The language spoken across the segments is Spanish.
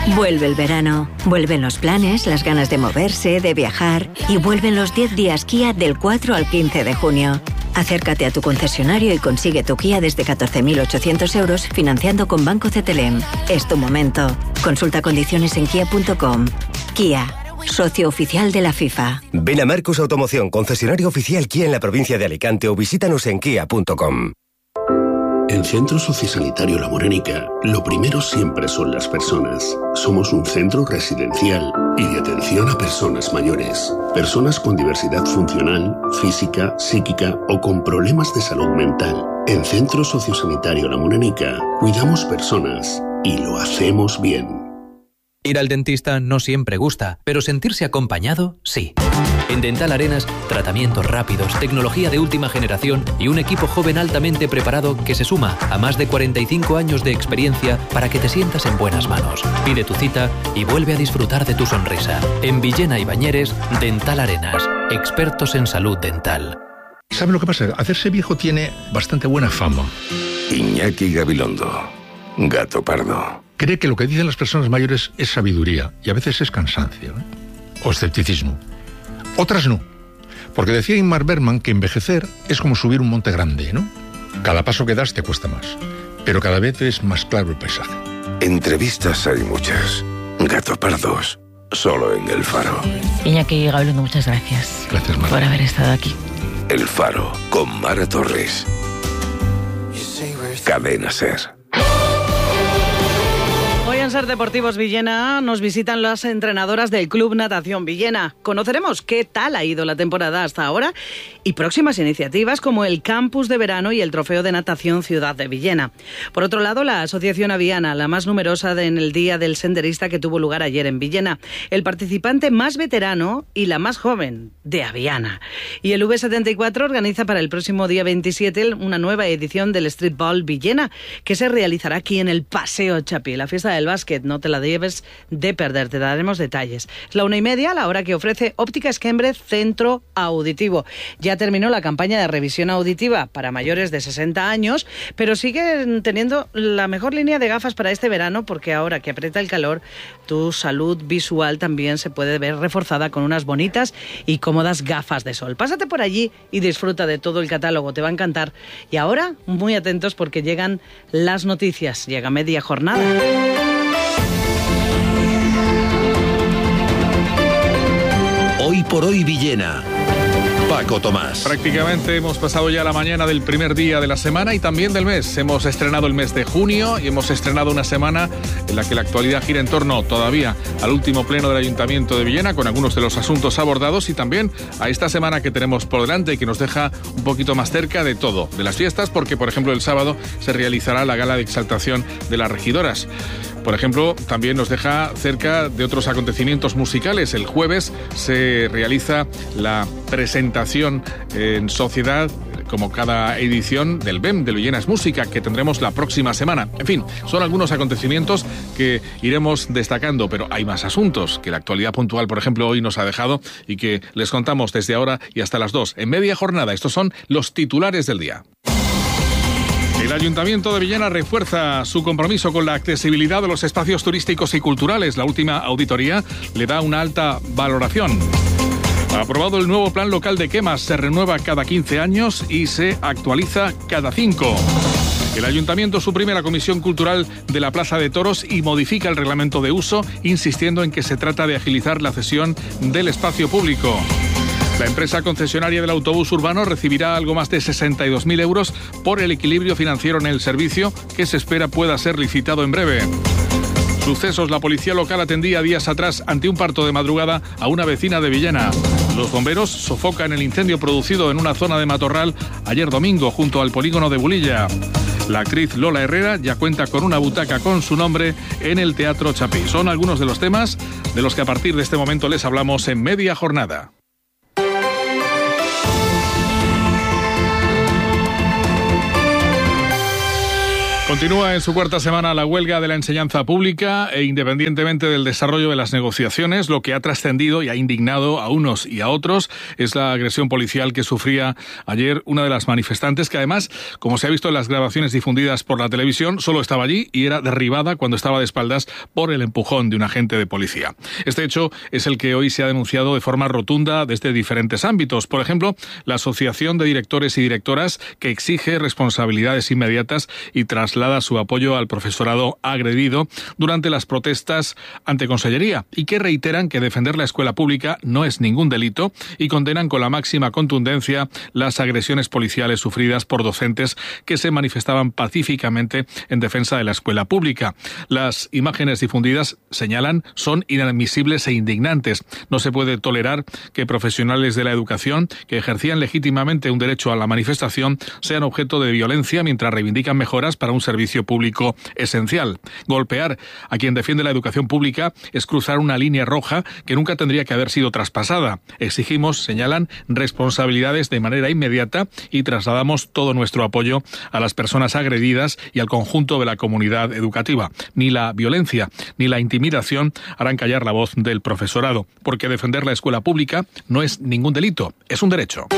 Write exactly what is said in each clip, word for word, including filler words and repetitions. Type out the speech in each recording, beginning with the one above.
Vuelve el verano, vuelven los planes, las ganas de moverse, de viajar y vuelven los diez días Kia del cuatro al quince de junio. Acércate a tu concesionario y consigue tu Kia desde catorce mil ochocientos euros financiando con Banco C T L M. Es tu momento. Consulta condiciones en kia punto com. Kia, socio oficial de la FIFA. Ven a Marcos Automoción, concesionario oficial Kia en la provincia de Alicante o visítanos en kia punto com. En Centro Sociosanitario La Morenica, lo primero siempre son las personas. Somos un centro residencial y de atención a personas mayores. Personas con diversidad funcional, física, psíquica o con problemas de salud mental. En Centro Sociosanitario La Morenica, cuidamos personas y lo hacemos bien. Ir al dentista no siempre gusta, pero sentirse acompañado, sí. En Dental Arenas, tratamientos rápidos, tecnología de última generación y un equipo joven altamente preparado que se suma a más de cuarenta y cinco años de experiencia para que te sientas en buenas manos. Pide tu cita y vuelve a disfrutar de tu sonrisa. En Villena y Bañeres, Dental Arenas, expertos en salud dental. ¿Sabe lo que pasa? Hacerse viejo tiene bastante buena fama. Iñaki Gabilondo, gato pardo. Cree que lo que dicen las personas mayores es sabiduría y a veces es cansancio, ¿eh? O escepticismo. Otras no, porque decía Ingmar Bergman que envejecer es como subir un monte grande, ¿no? Cada paso que das te cuesta más, pero cada vez es más claro el paisaje. Entrevistas hay muchas. Gato pardos, solo en El Faro. Iñaki Gabilondo, muchas gracias. Gracias, Mara, por haber estado aquí. El Faro, con Mara Torres. Cadena Ser. Hoy en Ser Deportivos Villena nos visitan las entrenadoras del Club Natación Villena. Conoceremos qué tal ha ido la temporada hasta ahora y próximas iniciativas como el Campus de Verano y el Trofeo de Natación Ciudad de Villena. Por otro lado, la Asociación Aviana, la más numerosa de en el Día del Senderista que tuvo lugar ayer en Villena. El participante más veterano y la más joven de Aviana. Y el V setenta y cuatro organiza para el próximo día veintisiete una nueva edición del Street Ball Villena que se realizará aquí en el Paseo Chapí, la fiesta del básquet. No te la debes de perder, te daremos detalles. Es la una y media, la hora que ofrece Óptica Esquembre Centro Auditivo. Ya terminó la campaña de revisión auditiva para mayores de sesenta años, pero siguen teniendo la mejor línea de gafas para este verano porque ahora que aprieta el calor, tu salud visual también se puede ver reforzada con unas bonitas y cómodas gafas de sol. Pásate por allí y disfruta de todo el catálogo, te va a encantar. Y ahora, muy atentos porque llegan las noticias, llega media jornada. Hoy por hoy Villena. Paco Tomás. Prácticamente hemos pasado ya la mañana del primer día de la semana y también del mes. Hemos estrenado el mes de junio y hemos estrenado una semana en la que la actualidad gira en torno todavía al último pleno del Ayuntamiento de Villena con algunos de los asuntos abordados y también a esta semana que tenemos por delante y que nos deja un poquito más cerca de todo, de las fiestas, porque por ejemplo el sábado se realizará la gala de exaltación de las regidoras. Por ejemplo, también nos deja cerca de otros acontecimientos musicales. El jueves se realiza la presentación en sociedad, como cada edición, del B E M, de Villena es Música, que tendremos la próxima semana. En fin, son algunos acontecimientos que iremos destacando, pero hay más asuntos que la actualidad puntual, por ejemplo, hoy nos ha dejado y que les contamos desde ahora y hasta las dos, en media jornada. Estos son los titulares del día. El Ayuntamiento de Villena refuerza su compromiso con la accesibilidad de los espacios turísticos y culturales. La última auditoría le da una alta valoración. Ha aprobado el nuevo plan local de quemas. Se renueva cada quince años y se actualiza cada cinco. El Ayuntamiento suprime la Comisión Cultural de la Plaza de Toros y modifica el reglamento de uso, insistiendo en que se trata de agilizar la cesión del espacio público. La empresa concesionaria del autobús urbano recibirá algo más de sesenta y dos mil euros por el equilibrio financiero en el servicio, que se espera pueda ser licitado en breve. Sucesos. La policía local atendía días atrás ante un parto de madrugada a una vecina de Villena. Los bomberos sofocan el incendio producido en una zona de matorral ayer domingo junto al polígono de Bulilla. La actriz Lola Herrera ya cuenta con una butaca con su nombre en el Teatro Chapí. Son algunos de los temas de los que a partir de este momento les hablamos en media jornada. Continúa en su cuarta semana la huelga de la enseñanza pública e independientemente del desarrollo de las negociaciones, lo que ha trascendido y ha indignado a unos y a otros es la agresión policial que sufría ayer una de las manifestantes que además, como se ha visto en las grabaciones difundidas por la televisión, solo estaba allí y era derribada cuando estaba de espaldas por el empujón de un agente de policía. Este hecho es el que hoy se ha denunciado de forma rotunda desde diferentes ámbitos. Por ejemplo, la Asociación de Directores y Directoras, que exige responsabilidades inmediatas y tras traslada su apoyo al profesorado agredido durante las protestas ante Consellería y que reiteran que defender la escuela pública no es ningún delito y condenan con la máxima contundencia las agresiones policiales sufridas por docentes que se manifestaban pacíficamente en defensa de la escuela pública. Las imágenes difundidas, señalan, son inadmisibles e indignantes. No se puede tolerar que profesionales de la educación que ejercían legítimamente un derecho a la manifestación sean objeto de violencia mientras reivindican mejoras para un servicio público esencial. Golpear a quien defiende la educación pública es cruzar una línea roja que nunca tendría que haber sido traspasada. Exigimos, señalan, responsabilidades de manera inmediata y trasladamos todo nuestro apoyo a las personas agredidas y al conjunto de la comunidad educativa. Ni la violencia ni la intimidación harán callar la voz del profesorado, porque defender la escuela pública no es ningún delito, es un derecho.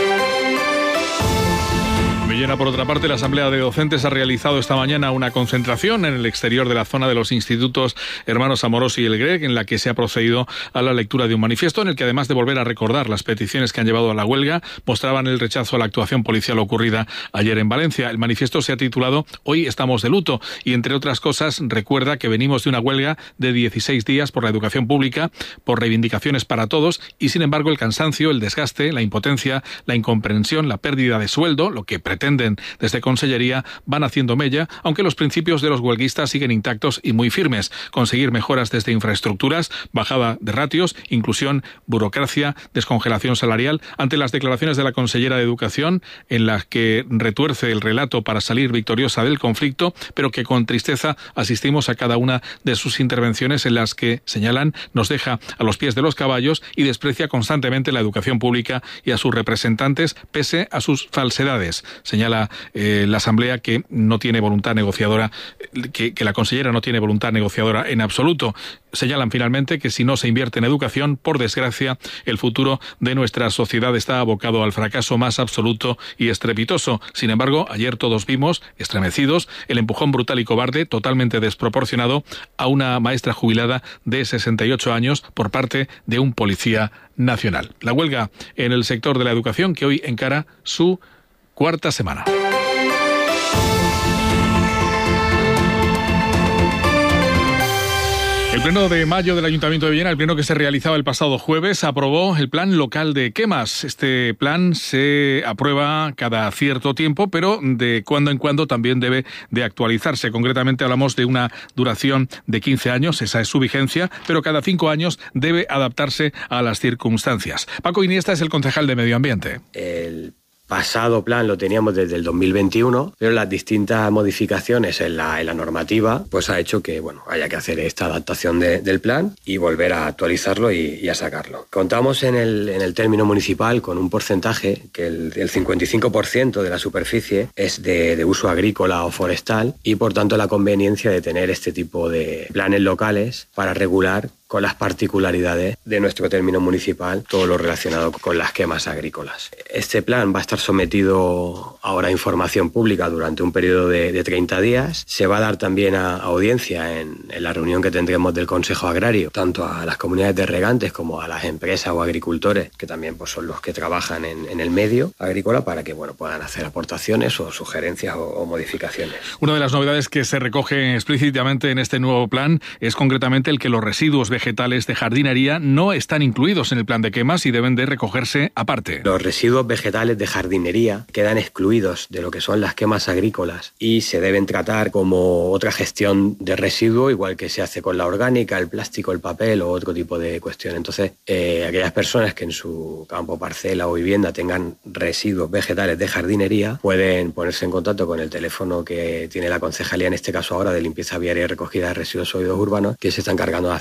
Villena, por otra parte, la Asamblea de Docentes ha realizado esta mañana una concentración en el exterior de la zona de los institutos Hermanos Amorosi y el Grec, en la que se ha procedido a la lectura de un manifiesto en el que, además de volver a recordar las peticiones que han llevado a la huelga, mostraban el rechazo a la actuación policial ocurrida ayer en Valencia. El manifiesto se ha titulado Hoy estamos de luto y, entre otras cosas, recuerda que venimos de una huelga de dieciséis días por la educación pública, por reivindicaciones para todos y, sin embargo, el cansancio, el desgaste, la impotencia, la incomprensión, la pérdida de sueldo, lo que pretenden desde Consellería, van haciendo mella, aunque los principios de los huelguistas siguen intactos y muy firmes. Conseguir mejoras desde infraestructuras, bajada de ratios, inclusión, burocracia, descongelación salarial. Ante las declaraciones de la consellera de Educación, en las que retuerce el relato para salir victoriosa del conflicto, pero que con tristeza asistimos a cada una de sus intervenciones en las que, señalan, nos deja a los pies de los caballos y desprecia constantemente la educación pública y a sus representantes, pese a sus falsedades. Señala eh, la Asamblea que no tiene voluntad negociadora, que, que la consellera no tiene voluntad negociadora en absoluto. Señalan finalmente que si no se invierte en educación, por desgracia, el futuro de nuestra sociedad está abocado al fracaso más absoluto y estrepitoso. Sin embargo, ayer todos vimos, estremecidos, el empujón brutal y cobarde, totalmente desproporcionado, a una maestra jubilada de sesenta y ocho años por parte de un policía nacional. La huelga en el sector de la educación que hoy encara su cuarta semana. El pleno de mayo del Ayuntamiento de Villena, el pleno que se realizaba el pasado jueves, aprobó el plan local de quemas. Este plan se aprueba cada cierto tiempo, pero de cuando en cuando también debe de actualizarse. Concretamente hablamos de una duración de quince años, esa es su vigencia, pero cada cinco años debe adaptarse a las circunstancias. Paco Iniesta es el concejal de Medio Ambiente. El pasado plan lo teníamos desde el dos mil veintiuno, pero las distintas modificaciones en la, en la normativa pues ha hecho que bueno, haya que hacer esta adaptación de, del plan y volver a actualizarlo y, y a sacarlo. Contamos en el, en el término municipal con un porcentaje que el, el cincuenta y cinco por ciento de la superficie es de, de uso agrícola o forestal y por tanto la conveniencia de tener este tipo de planes locales para regular con las particularidades de nuestro término municipal, todo lo relacionado con las quemas agrícolas. Este plan va a estar sometido ahora a información pública durante un periodo de, de treinta días. Se va a dar también a, a audiencia en, en la reunión que tendremos del Consejo Agrario, tanto a las comunidades de regantes como a las empresas o agricultores, que también pues, son los que trabajan en, en el medio agrícola, para que bueno, puedan hacer aportaciones o sugerencias o, o modificaciones. Una de las novedades que se recoge explícitamente en este nuevo plan es concretamente el que los residuos vegetales de jardinería no están incluidos en el plan de quemas y deben de recogerse aparte. Los residuos vegetales de jardinería quedan excluidos de lo que son las quemas agrícolas y se deben tratar como otra gestión de residuo, igual que se hace con la orgánica, el plástico, el papel o otro tipo de cuestión. Entonces, eh, aquellas personas que en su campo, parcela o vivienda tengan residuos vegetales de jardinería pueden ponerse en contacto con el teléfono que tiene la concejalía, en este caso ahora de limpieza viaria y recogida de residuos sólidos urbanos, que se está encargando de hacer la recogida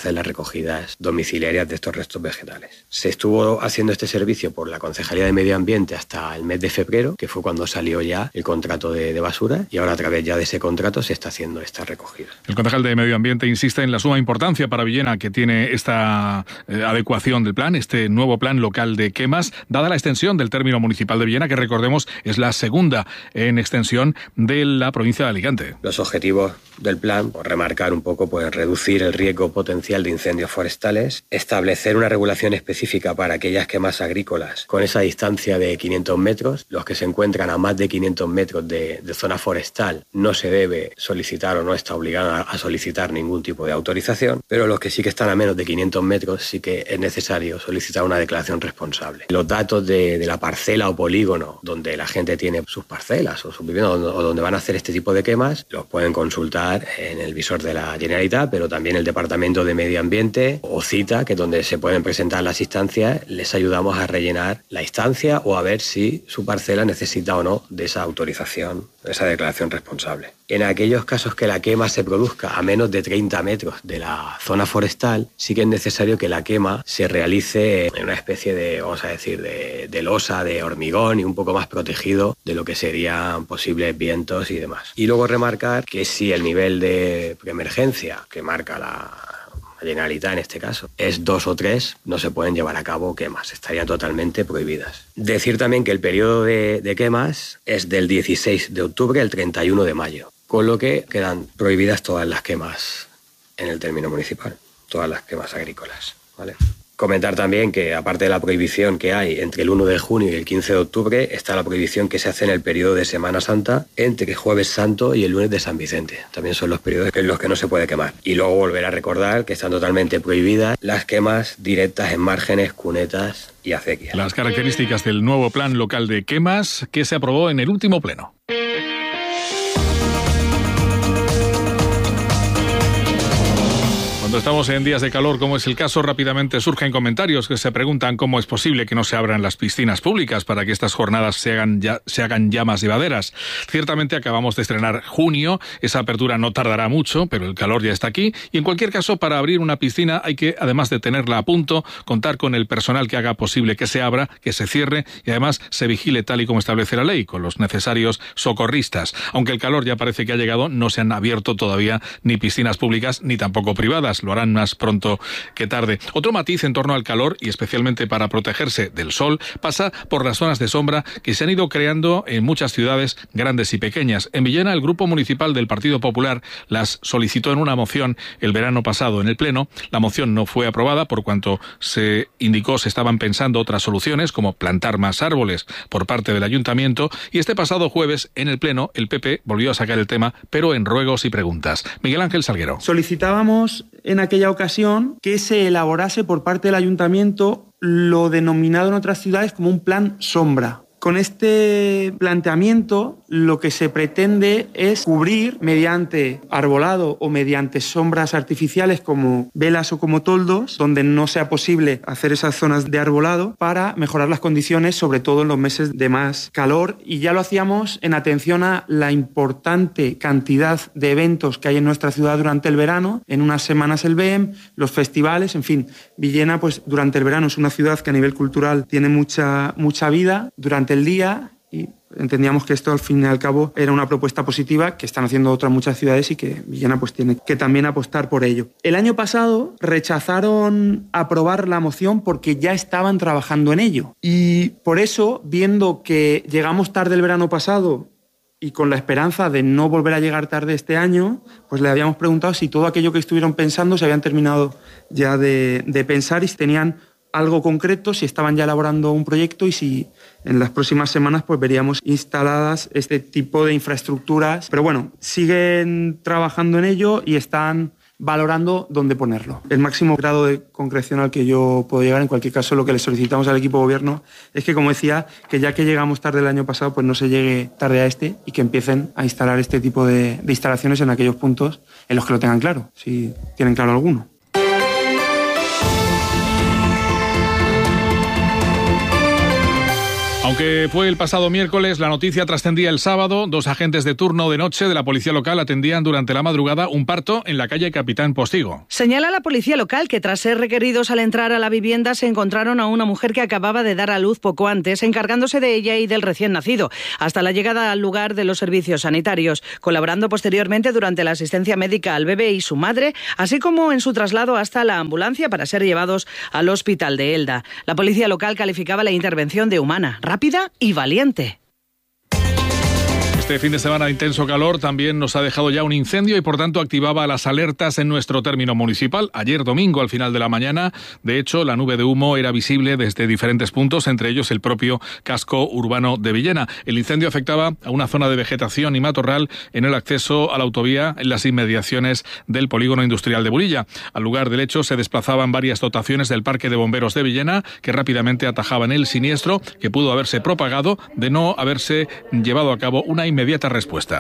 recogidas domiciliarias de estos restos vegetales. Se estuvo haciendo este servicio por la Concejalía de Medio Ambiente hasta el mes de febrero, que fue cuando salió ya el contrato de, de basura, y ahora a través ya de ese contrato se está haciendo esta recogida. El concejal de Medio Ambiente insiste en la suma importancia para Villena que tiene esta eh, adecuación del plan, este nuevo plan local de quemas, dada la extensión del término municipal de Villena, que recordemos es la segunda en extensión de la provincia de Alicante. Los objetivos del plan, por remarcar un poco, pues reducir el riesgo potencial de incendios forestales, establecer una regulación específica para aquellas quemas agrícolas con esa distancia de quinientos metros. Los que se encuentran a más de quinientos metros de, de zona forestal no se debe solicitar o no está obligado a, a solicitar ningún tipo de autorización, pero los que sí que están a menos de quinientos metros sí que es necesario solicitar una declaración responsable. Los datos de, de la parcela o polígono donde la gente tiene sus parcelas o sus viviendas o donde van a hacer este tipo de quemas los pueden consultar en el visor de la Generalitat, pero también el Departamento de Medio Ambiente o CITA, que es donde se pueden presentar las instancias. Les ayudamos a rellenar la instancia o a ver si su parcela necesita o no de esa autorización, de esa declaración responsable. En aquellos casos que la quema se produzca a menos de treinta metros de la zona forestal, sí que es necesario que la quema se realice en una especie de, vamos a decir, de, de losa, de hormigón y un poco más protegido de lo que serían posibles vientos y demás. Y luego remarcar que si el nivel de preemergencia que marca la Generalitat en este caso es dos o tres, no se pueden llevar a cabo quemas, estarían totalmente prohibidas. Decir también que el periodo de, de quemas es del dieciséis de octubre al treinta y uno de mayo, con lo que quedan prohibidas todas las quemas en el término municipal, todas las quemas agrícolas, ¿vale? Comentar también que, aparte de la prohibición que hay entre el uno de junio y el quince de octubre, está la prohibición que se hace en el periodo de Semana Santa entre Jueves Santo y el lunes de San Vicente. También son los periodos en los que no se puede quemar. Y luego volver a recordar que están totalmente prohibidas las quemas directas en márgenes, cunetas y acequias. Las características del nuevo plan local de quemas que se aprobó en el último pleno. Cuando estamos en días de calor, como es el caso, rápidamente surgen comentarios que se preguntan cómo es posible que no se abran las piscinas públicas para que estas jornadas se hagan ya, se hagan ya más llevaderas. Ciertamente acabamos de estrenar junio, esa apertura no tardará mucho, pero el calor ya está aquí, y en cualquier caso, para abrir una piscina hay que, además de tenerla a punto, contar con el personal que haga posible que se abra, que se cierre y además se vigile tal y como establece la ley, con los necesarios socorristas. Aunque el calor ya parece que ha llegado, no se han abierto todavía ni piscinas públicas ni tampoco privadas. Lo harán más pronto que tarde. Otro matiz en torno al calor, y especialmente para protegerse del sol, pasa por las zonas de sombra que se han ido creando en muchas ciudades grandes y pequeñas. En Villena, el Grupo Municipal del Partido Popular las solicitó en una moción el verano pasado en el Pleno. La moción no fue aprobada por cuanto se indicó se estaban pensando otras soluciones, como plantar más árboles por parte del Ayuntamiento, y este pasado jueves en el Pleno el P P volvió a sacar el tema, pero en ruegos y preguntas. Miguel Ángel Salguero. Solicitábamos en aquella ocasión que se elaborase por parte del Ayuntamiento lo denominado en otras ciudades como un plan sombra. Con este planteamiento lo que se pretende es cubrir mediante arbolado o mediante sombras artificiales como velas o como toldos, donde no sea posible hacer esas zonas de arbolado, para mejorar las condiciones, sobre todo en los meses de más calor. Y ya lo hacíamos en atención a la importante cantidad de eventos que hay en nuestra ciudad durante el verano. En unas semanas el B E M, los festivales, en fin. Villena, pues durante el verano es una ciudad que a nivel cultural tiene mucha, mucha vida durante el día, y entendíamos que esto al fin y al cabo era una propuesta positiva que están haciendo otras muchas ciudades y que Villena pues tiene que también apostar por ello. El año pasado rechazaron aprobar la moción porque ya estaban trabajando en ello, y por eso, viendo que llegamos tarde el verano pasado y con la esperanza de no volver a llegar tarde este año, pues le habíamos preguntado si todo aquello que estuvieron pensando se habían terminado ya de, de pensar y si tenían algo concreto, si estaban ya elaborando un proyecto y si en las próximas semanas pues veríamos instaladas este tipo de infraestructuras. Pero bueno, siguen trabajando en ello y están valorando dónde ponerlo. El máximo grado de concreción al que yo puedo llegar, en cualquier caso, lo que le solicitamos al equipo de gobierno es que, como decía, que ya que llegamos tarde el año pasado, pues no se llegue tarde a este y que empiecen a instalar este tipo de, de instalaciones en aquellos puntos en los que lo tengan claro, si tienen claro alguno. Aunque fue el pasado miércoles, la noticia trascendía el sábado. Dos agentes de turno de noche de la policía local atendían durante la madrugada un parto en la calle Capitán Postigo. Señala la policía local que tras ser requeridos al entrar a la vivienda se encontraron a una mujer que acababa de dar a luz poco antes, encargándose de ella y del recién nacido, hasta la llegada al lugar de los servicios sanitarios, colaborando posteriormente durante la asistencia médica al bebé y su madre, así como en su traslado hasta la ambulancia para ser llevados al hospital de Elda. La policía local calificaba la intervención de humana, rápida y valiente. Este fin de semana de intenso calor también nos ha dejado ya un incendio y por tanto activaba las alertas en nuestro término municipal. Ayer domingo al final de la mañana, de hecho, la nube de humo era visible desde diferentes puntos, entre ellos el propio casco urbano de Villena. El incendio afectaba a una zona de vegetación y matorral en el acceso a la autovía en las inmediaciones del polígono industrial de Burilla. Al lugar del hecho se desplazaban varias dotaciones del Parque de Bomberos de Villena que rápidamente atajaban el siniestro que pudo haberse propagado de no haberse llevado a cabo una inmediata respuesta.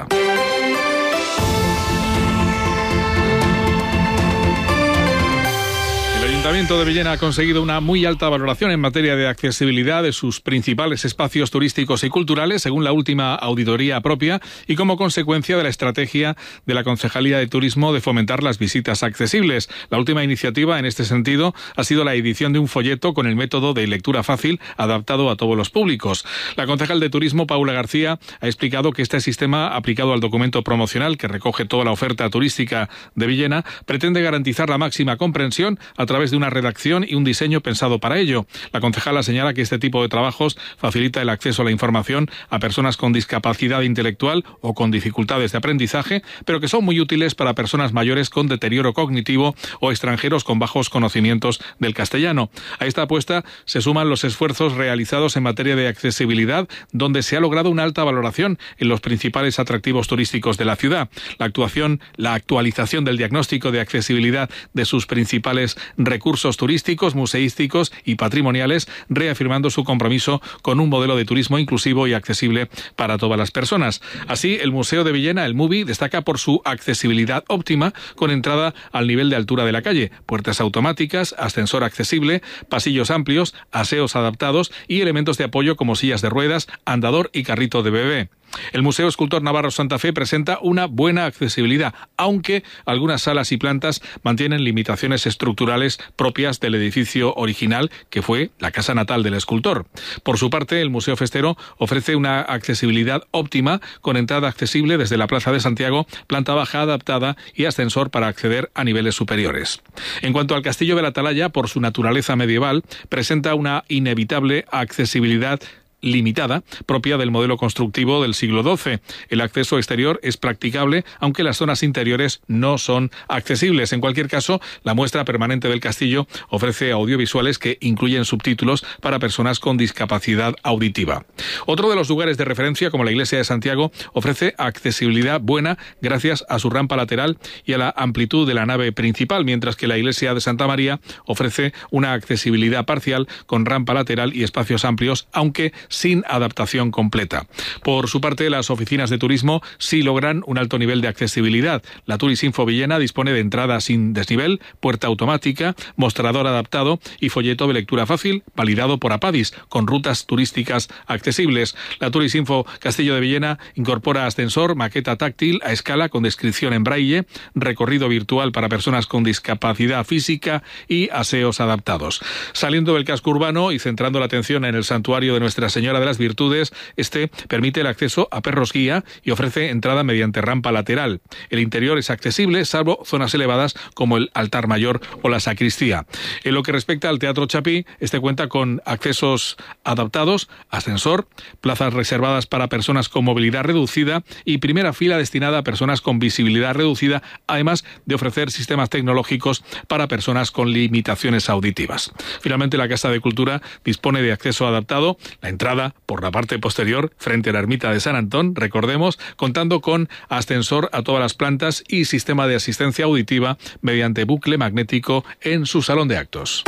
El Ayuntamiento de Villena ha conseguido una muy alta valoración en materia de accesibilidad de sus principales espacios turísticos y culturales, según la última auditoría propia, y como consecuencia de la estrategia de la Concejalía de Turismo de fomentar las visitas accesibles. La última iniciativa en este sentido ha sido la edición de un folleto con el método de lectura fácil adaptado a todos los públicos. La concejal de Turismo, Paula García, ha explicado que este sistema aplicado al documento promocional que recoge toda la oferta turística de Villena pretende garantizar la máxima comprensión a través de una redacción y un diseño pensado para ello. La concejala señala que este tipo de trabajos facilita el acceso a la información a personas con discapacidad intelectual o con dificultades de aprendizaje, pero que son muy útiles para personas mayores con deterioro cognitivo o extranjeros con bajos conocimientos del castellano. A esta apuesta se suman los esfuerzos realizados en materia de accesibilidad, donde se ha logrado una alta valoración en los principales atractivos turísticos de la ciudad. La actuación, la actualización del diagnóstico de accesibilidad de sus principales recursos turísticos, museísticos y patrimoniales, reafirmando su compromiso con un modelo de turismo inclusivo y accesible para todas las personas. Así, el Museo de Villena, el MUVI, destaca por su accesibilidad óptima, con entrada al nivel de altura de la calle, puertas automáticas, ascensor accesible, pasillos amplios, aseos adaptados y elementos de apoyo como sillas de ruedas, andador y carrito de bebé. El Museo Escultor Navarro Santa Fe presenta una buena accesibilidad, aunque algunas salas y plantas mantienen limitaciones estructurales propias del edificio original, que fue la casa natal del escultor. Por su parte, el Museo Festero ofrece una accesibilidad óptima, con entrada accesible desde la Plaza de Santiago, planta baja adaptada y ascensor para acceder a niveles superiores. En cuanto al Castillo de la Atalaya, por su naturaleza medieval, presenta una inevitable accesibilidad limitada, propia del modelo constructivo del siglo doce. El acceso exterior es practicable, aunque las zonas interiores no son accesibles. En cualquier caso, la muestra permanente del castillo ofrece audiovisuales que incluyen subtítulos para personas con discapacidad auditiva. Otro de los lugares de referencia, como la Iglesia de Santiago, ofrece accesibilidad buena gracias a su rampa lateral y a la amplitud de la nave principal, mientras que la Iglesia de Santa María ofrece una accesibilidad parcial con rampa lateral y espacios amplios, aunque sin adaptación completa. Por su parte, las oficinas de turismo sí logran un alto nivel de accesibilidad. La Turisinfo Villena dispone de entrada sin desnivel, puerta automática, mostrador adaptado y folleto de lectura fácil, validado por Apadis, con rutas turísticas accesibles. La Turisinfo Castillo de Villena incorpora ascensor, maqueta táctil a escala con descripción en braille, recorrido virtual para personas con discapacidad física y aseos adaptados. Saliendo del casco urbano y centrando la atención en el santuario de Nuestra Señora de las Virtudes, este permite el acceso a perros guía y ofrece entrada mediante rampa lateral. El interior es accesible, salvo zonas elevadas como el altar mayor o la sacristía. En lo que respecta al Teatro Chapí, este cuenta con accesos adaptados, ascensor, plazas reservadas para personas con movilidad reducida y primera fila destinada a personas con visibilidad reducida, además de ofrecer sistemas tecnológicos para personas con limitaciones auditivas. Finalmente, la Casa de Cultura dispone de acceso adaptado, la entrada por la parte posterior frente a la ermita de San Antón, recordemos, contando con ascensor a todas las plantas y sistema de asistencia auditiva mediante bucle magnético en su salón de actos.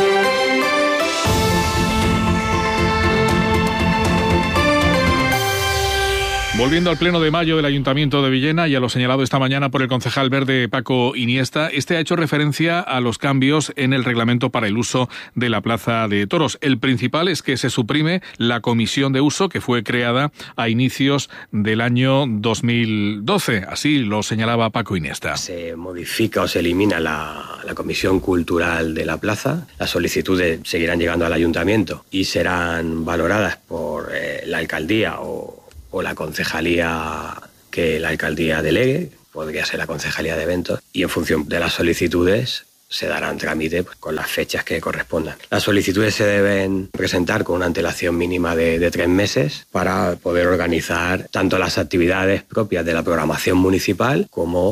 Volviendo al pleno de mayo del Ayuntamiento de Villena y a lo señalado esta mañana por el concejal verde Paco Iniesta, este ha hecho referencia a los cambios en el reglamento para el uso de la Plaza de Toros. El principal es que se suprime la comisión de uso que fue creada a inicios del año dos mil doce. Así lo señalaba Paco Iniesta. Se modifica o se elimina la, la comisión cultural de la plaza. Las solicitudes seguirán llegando al Ayuntamiento y serán valoradas por eh, la alcaldía o o la concejalía que la alcaldía delegue, podría ser la concejalía de eventos, y en función de las solicitudes se darán trámite pues, con las fechas que correspondan. Las solicitudes se deben presentar con una antelación mínima de, de tres meses para poder organizar tanto las actividades propias de la programación municipal como